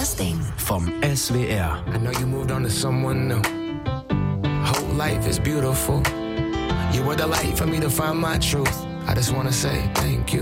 Das Ding. Vom SWR. I know you moved on to someone new. Whole life is beautiful. You were the light for me to find my truth. I just wanna say thank you.